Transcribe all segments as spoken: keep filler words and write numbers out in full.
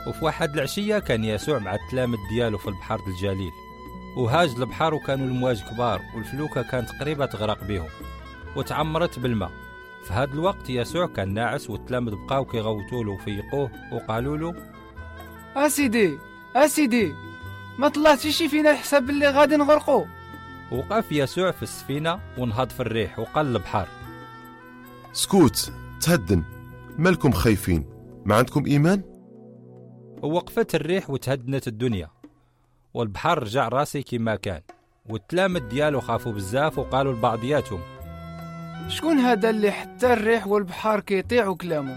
وفي واحد العشية كان يسوع مع التلامذ ديالو في البحر الجليل، وهاج البحر وكانوا المواج كبار والفلوكة كانت قريبة تغرق بهم وتعمرت بالماء. في هذا الوقت يسوع كان ناعس والتلامذ بقاو كيغوتوا له وفيقوه وقالوا له: اسيدي اسيدي ما طلعتيش فينا الحساب اللي غادي نغرقوا. وقف يسوع في السفينة ونهض في الريح وقال للبحر: سكوت، تهدن، مالكم خايفين؟ ما عندكم إيمان؟ ووقفت الريح وتهدنت الدنيا والبحر رجع راسي كما كان، والتلامذ ديالو خافوا بزاف وقالوا لبعضياتهم: شكون هذا اللي حتى الريح والبحر كيطيعوا كلامه؟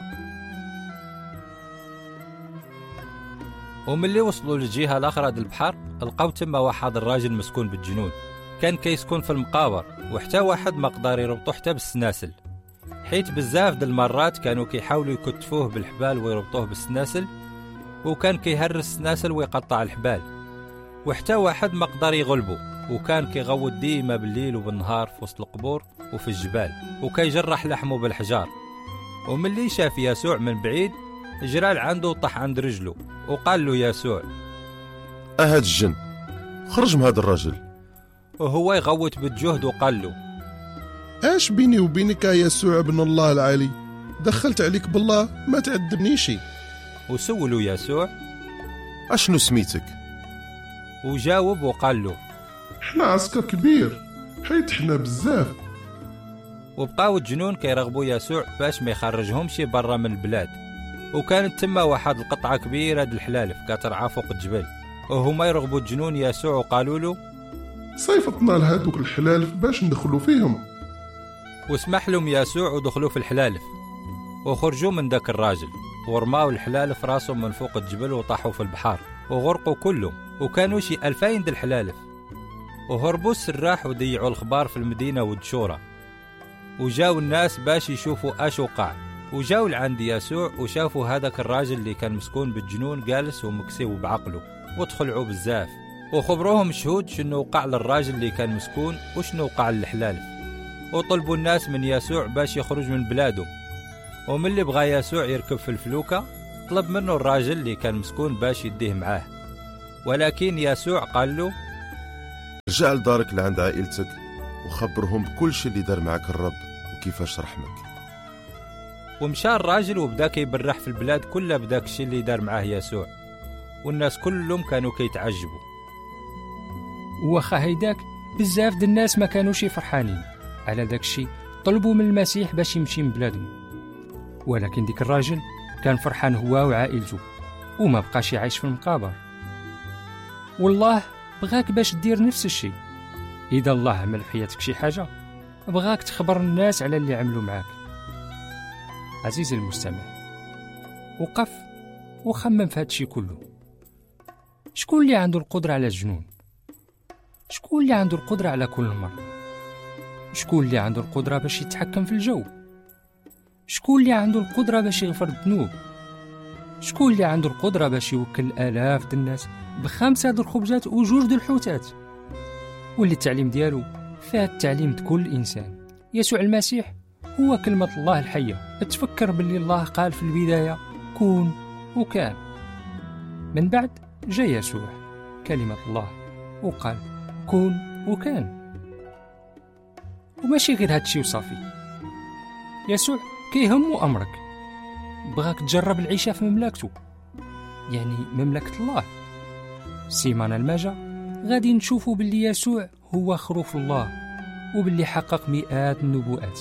وملي وصلوا للجهة الأخرى د البحر لقاو تما واحد الراجل مسكون بالجنون، كان كيسكن في المقابر وحتى واحد ما قدر يربطو حتى بالسناسل، حيت بزاف د المرات كانوا كيحاولوا يكتفوه بالحبال ويربطوه بالسناسل، وكان كيهرس السناسل ويقطع الحبال، وحتى واحد ما قدر يغلبه، وكان كيغوت ديما بالليل وبالنهار في وسط القبور وفي الجبال وكيجرح لحمه بالحجار. وملي شاف يسوع من بعيد جرى عنده وطح عند رجله وقال له يسوع: أهد الجن، خرج من هذا الرجل. وهو يغوت بالجهد وقال له: اش بيني وبينك يا يسوع ابن الله العالي؟ دخلت عليك بالله ما تعذبنيش. وسولوا يسوع: اشنو سميتك؟ وجاوب وقال له: حنا عسكر كبير حيت حنا بزاف. وبقاو الجنون كيرغبوا يسوع باش ما يخرجهمش برا من البلاد، وكانت تما واحد القطعة كبيرة د الحلالف كترعى فوق الجبل، وهما يرغبوا الجنون يسوع وقالوا له: صيفطنا لهادوك الحلالف باش ندخلوا فيهم. وسمح لهم يسوع ودخلوا في الحلالف، وخرجوا من داك الراجل ورماو الحلالف راسهم من فوق الجبل وطاحوا في البحر وغرقوا كلهم، وكانوا شي ألفين د الحلالف. وهربوا السراح وديعوا الخبار في المدينة والدشورة، وجاو الناس باش يشوفوا اش وقع، وجاو لعند يسوع وشافوا هذاك الراجل اللي كان مسكون بالجنون جالس ومكسيو بعقله، وتخلعوا بزاف وخبروهم شهود شنو وقع للراجل اللي كان مسكون وشنو وقع للحلالف، وطلبوا الناس من يسوع باش يخرج من بلادهم. وملي بغى يسوع يركب في الفلوكة طلب منه الراجل اللي كان مسكون باش يديه معاه، ولكن يسوع قال له: رجع لدارك لعند عائلتك وخبرهم بكل شيء اللي دار معك الرب وكيفاش رحمك. ومشى الراجل وبدا كيبرح في البلاد كلها بداك الشيء اللي دار معاه يسوع، والناس كلهم كانوا كيتعجبوا. واخا هيداك بزاف د الناس ما كانوش فرحانين على داك الشيء، طلبوا من المسيح باش يمشي من بلادهم، ولكن ديك الراجل كان فرحان هو وعائلته وما بقاش يعيش في المقابر. والله بغاك باش دير نفس الشيء. إذا الله عمل في حياتك شي حاجة بغاك تخبر الناس على اللي عملوا معاك. عزيزي المستمع، وقف وخمم في هذا الشيء كله. شكون اللي عنده القدرة على الجنون؟ شكون اللي عنده القدرة على كل مرض؟ شكون اللي عنده القدرة باش يتحكم في الجو؟ شكون اللي عنده القدرة باش يغفر الذنوب؟ شكون اللي عنده القدرة باش يوكل آلاف د الناس بخمسة د الخبزات وجوج د الحوتات؟ واللي التعليم ديالو فيه التعليم لكل إنسان. يسوع المسيح هو كلمة الله الحية. تفكر باللي الله قال في البداية كون وكان، من بعد جاء يسوع كلمة الله وقال كون وكان. وماشي غير هادشي وصافي، يسوع كيهمو أمرك، بغاك تجرب العيشة في مملكته، يعني مملكة الله. السيمانة الماجة غادي نشوفوا باللي يسوع هو خروف الله وباللي حقق مئات النبوءات.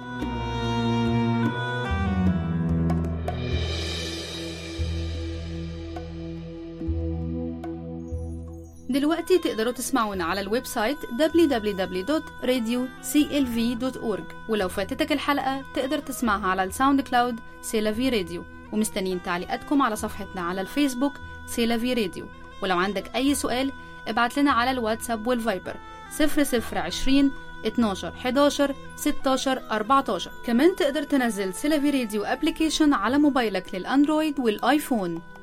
دلوقتي تقدروا تسمعونا على الويب سايت دبليو دبليو دبليو دوت راديو سي إل في دوت أورج، ولو فاتتك الحلقة تقدر تسمعها على الساوند كلاود سيلافي راديو. ومستنيين تعليقاتكم على صفحتنا على الفيسبوك سيلافي راديو. ولو عندك أي سؤال ابعت لنا على الواتساب والفايبر صفر صفر عشرين اتناشر حداشر ستاشر أربعتاشر. كمان تقدر تنزل سيلافي راديو ابليكيشن على موبايلك للأندرويد والآيفون.